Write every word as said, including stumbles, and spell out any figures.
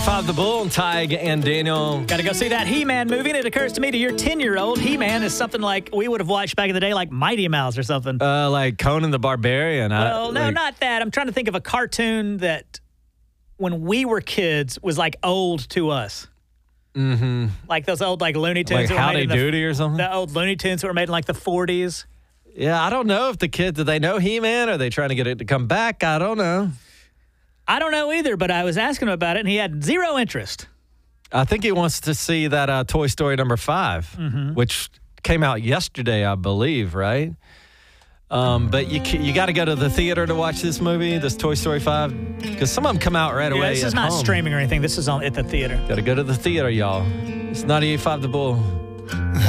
Five the Bull, Tig and Daniel. Got to go see that He-Man movie. And it occurs to me, to your ten-year-old, He-Man is something like we would have watched back in the day, like Mighty Mouse or something. Uh, like Conan the Barbarian. Well, I, no, like, not that. I'm trying to think of a cartoon that, when we were kids, was like old to us. Mm-hmm. Like those old like Looney Tunes. Like that were Howdy made in the, Doody or something? The old Looney Tunes that were made in like the forties. Yeah, I don't know if the kids, do they know He-Man? Are they trying to get it to come back? I don't know. I don't know either, but I was asking him about it, and he had zero interest. I think he wants to see that uh, Toy Story number five, mm-hmm. which came out yesterday, I believe, right? Um, but you you got to go to the theater to watch this movie, this Toy Story five, because some of them come out right yeah, away. This is at not home. streaming or anything. This is on at the theater. Got to go to the theater, y'all. It's ninety-eight point five The Bull.